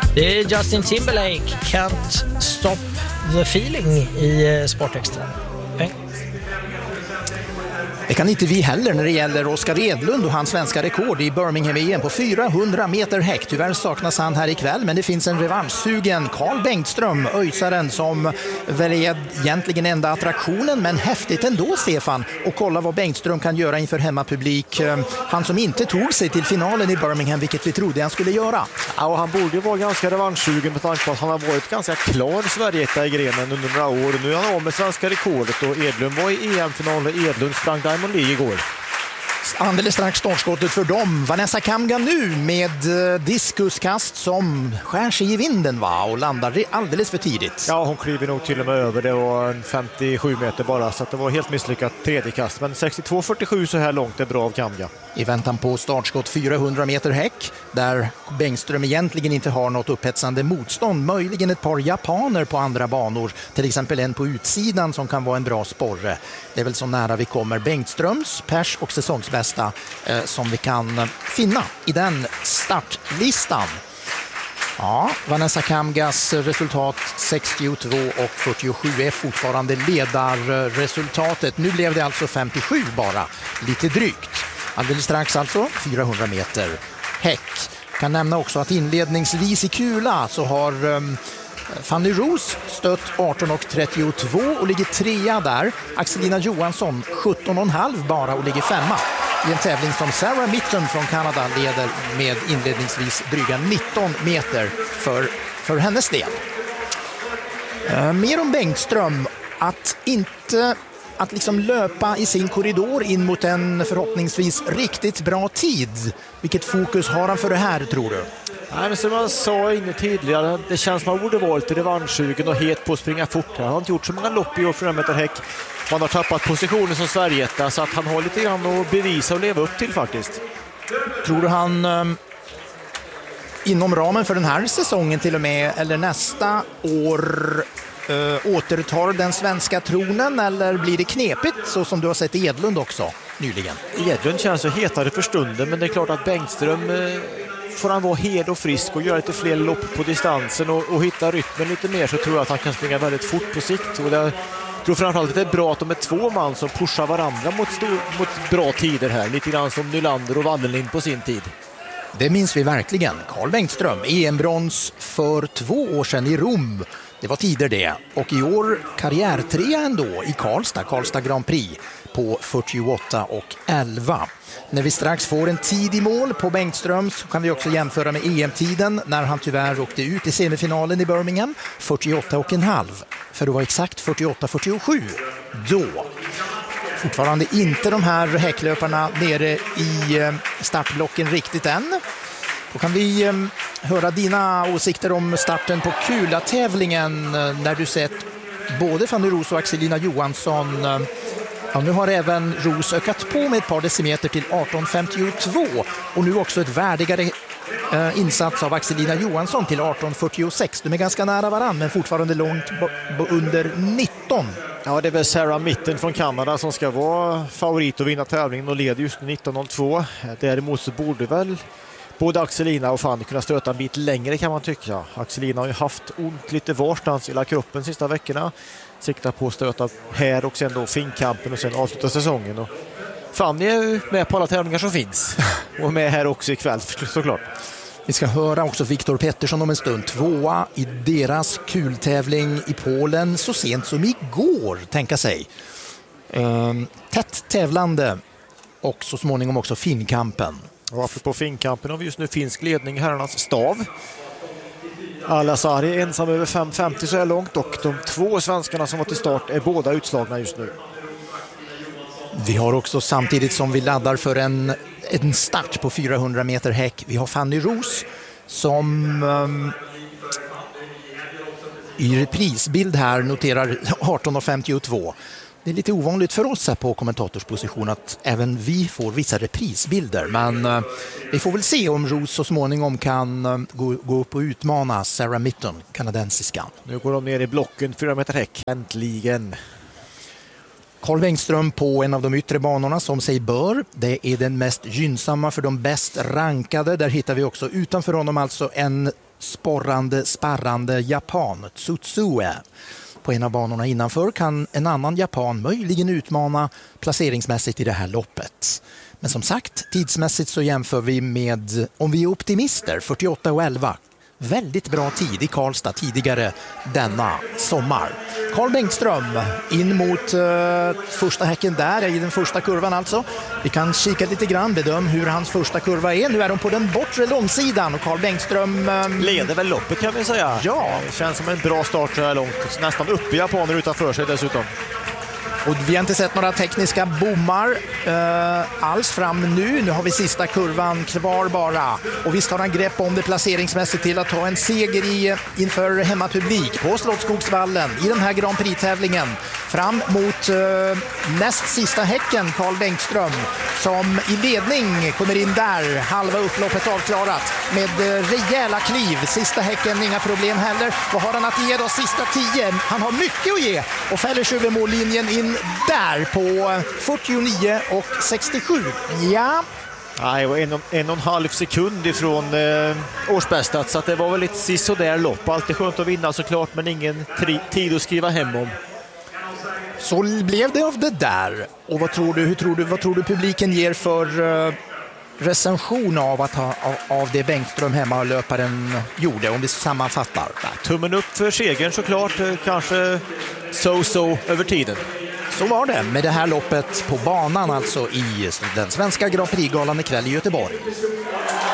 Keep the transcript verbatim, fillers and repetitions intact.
Det är Justin Timberlake, Can't Stop the Feeling i Sportextra. Okay. Det kan inte vi heller när det gäller Oskar Edlund och hans svenska rekord i Birmingham-E M på fyrahundra meter häck. Tyvärr saknas han här ikväll, men det finns en revanschsugen Carl Bengtström, öjsaren, som väl är egentligen enda attraktionen, men häftigt ändå, Stefan. Och kolla vad Bengtström kan göra inför hemmapublik. Han som inte tog sig till finalen i Birmingham, vilket vi trodde han skulle göra. Ja, och han borde vara ganska revanschsugen med tanke på att han har varit ganska klar Sverigeetta i grenen under några år. Nu är han av med svenska rekordet och Edlund var i E M-final och Edlund sprang Diamond League igår. Alldeles strax startskottet för dem. Vanessa Kamga nu med diskuskast som skär sig i vinden, va? Och landar alldeles för tidigt. Ja, hon kliver nog till och med över. Det var en femtiosju meter bara, så att det var helt misslyckat tredje kast. Men sextiotvå fyrtiosju så här långt är bra av Kamga. I väntan på startskott fyrahundra meter häck, där Bengtström egentligen inte har något upphetsande motstånd. Möjligen ett par japaner på andra banor, till exempel en på utsidan som kan vara en bra sporre. Det är väl så nära vi kommer Bengtströms pers och säsongsbästa eh, som vi kan finna i den startlistan. Ja, Vanessa Kamgas resultat sextiotvå och fyrtiosju är fortfarande ledarresultatet. Nu blev det alltså femtiosju bara, lite drygt. Alldeles strax alltså fyrahundra meter häck. Kan nämna också att inledningsvis i kula så har um, Fanny Roos stött arton och trettiotvå och ligger trea där. Axelina Johansson sjutton och en halv bara och ligger femma i en tävling som Sarah Mitten från Kanada leder med inledningsvis dryga nitton meter för, för hennes del. Uh, mer om Bengtström, att inte att liksom löpa i sin korridor in mot en förhoppningsvis riktigt bra tid. Vilket fokus har han för det här, tror du? Nej, men som jag sa inne tidigare, det känns som att man borde vara lite revanschsugen och het på att springa fort. Han har inte gjort så många lopp i år för meter häck. Man har tappat positionen som Sverigeetta, så att han har lite grann att bevisa och leva upp till faktiskt. Tror du han um, inom ramen för den här säsongen till och med, eller nästa år, uh, återtar den svenska tronen, eller blir det knepigt så som du har sett Edlund också nyligen? Edlund känns så hetare för stunden, men det är klart att Bengtström uh, får han vara hel och frisk och göra lite fler lopp på distansen och, och hitta rytmen lite mer, så tror jag att han kan springa väldigt fort på sikt. Och det, jag tror framförallt att det är bra att de är två man som pushar varandra mot, stor, mot bra tider här. Lite grann som Nylander och Wallenlind på sin tid. Det minns vi verkligen. Carl Bengtström, E M-brons för två år sedan i Rom. Det var tider det. Och i år karriärtrea ändå i Karlstad, Karlstad Grand Prix på fyrtioåtta och elva. När vi strax får en tid i mål på Bengtström så kan vi också jämföra med E M-tiden när han tyvärr åkte ut i semifinalen i Birmingham, fyrtioåtta och en halv. För det var exakt fyrtioåtta fyrtiosju då. Fortfarande inte de här häcklöparna nere i startblocken riktigt än. Då kan vi höra dina åsikter om starten på kula-tävlingen när du sett både Fanny Roos och Axelina Johansson. Ja, nu har även Roos ökat på med ett par decimeter till arton femtiotvå och nu också ett värdigare eh, insats av Axelina Johansson till arton fyrtiosex. De är ganska nära varann men fortfarande långt b- under nitton. Ja, det är väl Sarah Mitten från Kanada som ska vara favorit att vinna tävlingen och leder just nitton noll två. Däremot så borde väl både Axelina och Fanny kunna stöta en bit längre, kan man tycka. Axelina har ju haft ont lite varstans i hela kroppen sista veckorna. Siktar på att stöta här och sen då finkampen och sen avsluta säsongen. Och Fanny är ju med på alla tävlingar som finns. Och med här också ikväll såklart. Vi ska höra också Viktor Pettersson om en stund. Tvåa i deras kultävling i Polen så sent som igår, tänka sig. Ehm, tätt tävlande och så småningom också finkampen. Och apropå finkampen har vi just nu finsk ledning i herrarnas stav. Al-Azari är ensam över fem femtio så här långt och de två svenskarna som var till start är båda utslagna just nu. Vi har också samtidigt som vi laddar för en, en start på fyrahundra meter häck. Vi har Fanny Roos som um, i reprisbild här noterar arton femtiotvå. Det är lite ovanligt för oss här på kommentatorsposition att även vi får vissa reprisbilder. Men uh, vi får väl se om Roos så småningom kan uh, gå, gå upp och utmana Sarah Mitten, kanadensiskan. Nu går de ner i blocken, fyra meter häck. Äntligen. Carl Bengström på en av de yttre banorna som sig bör. Det är den mest gynnsamma för de bäst rankade. Där hittar vi också utanför honom alltså en sporrande, sparrande japan, Tsutsue. På en av banorna innanför kan en annan japan möjligen utmana placeringsmässigt i det här loppet. Men som sagt, tidsmässigt så jämför vi med, om vi är optimister, fyrtioåtta och elva. Väldigt bra tid i Karlstad tidigare denna sommar. Carl Bengström in mot uh, första häcken där, i den första kurvan alltså. Vi kan kika lite grann, bedöm hur hans första kurva är. Nu är de på den bortre långsidan och Carl Bengström... Um... leder väl loppet kan vi säga. Ja. Det känns som en bra start så här långt. Nästan uppe japaner utanför sig dessutom. Och vi har inte sett några tekniska bommar eh, alls fram nu. Nu har vi sista kurvan kvar bara. Och visst har han grepp om det placeringsmässigt till att ta en seger i, inför hemmapublik på Slottsskogsvallen i den här Grand Prix-tävlingen. Fram mot eh, näst sista häcken, Carl Bengström, som i ledning kommer in där. Halva upploppet avklarat med eh, rejäla kliv. Sista häcken, inga problem heller. Vad har han att ge då? Sista tio. Han har mycket att ge och fäller tjugo-mållinjen in där på fyrtionio och sextiosju. Ja. Nej, och en, en och en halv sekund ifrån eh, årsbästa, så att det var väl lite sisådär lopp. Alltid skönt att vinna såklart, men ingen tri- tid att skriva hem om. Så blev det av det där. Och vad tror du, hur tror du, vad tror du publiken ger för uh, recension av, att ha, av, av det Bengström hemmalöparen gjorde, om vi sammanfattar? Tummen upp för segern såklart, kanske so-so över tiden. Så var det med det här loppet på banan, alltså i den svenska Grand Prix-galan ikväll i Göteborg.